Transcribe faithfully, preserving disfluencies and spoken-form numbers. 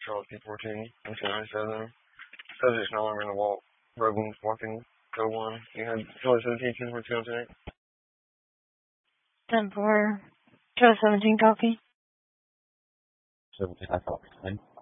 Charlotte P fourteen, nineteen ninety-seven. Subject's no longer in the vault. Rogan's walking code one. You had Charlotte seventeen, ten forty-two, ten eight. ten four. Charlotte seventeen, copy. seventeen, I copy.